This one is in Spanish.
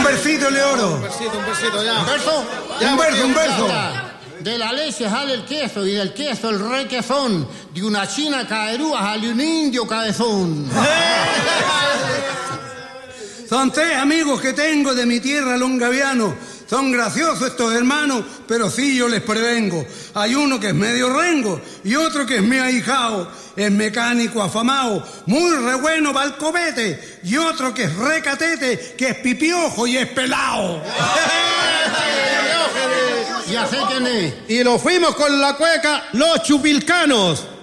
versito, Leoro. Un versito, ya. ¿Un verso? Ya, un verso. Ya. De la leche sale el queso y del queso el requesón. De una china caerúa sale un indio cabezón. Son 3 amigos que tengo de mi tierra longaviano. Son graciosos estos hermanos, pero sí yo les prevengo. Hay uno que es medio rengo y otro que es mi ahijao. Es mecánico afamado, muy re bueno pa'l copete. Y otro que es recatete, que es pipiojo y es pelao. Ya sé quién es. Y lo fuimos con la cueca Los Chupilcanos.